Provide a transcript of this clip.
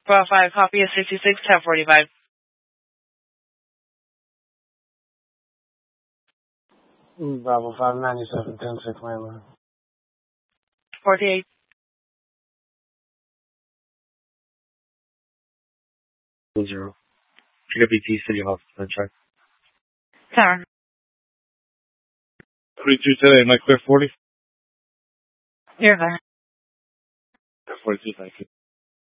Bravo 5, copy is 66, 1045. Bravo 597, 10-6, landline. 48. Zero. PWT City Hall, check. 7. 3210, am I clear 40? You're fine. 42, thank you.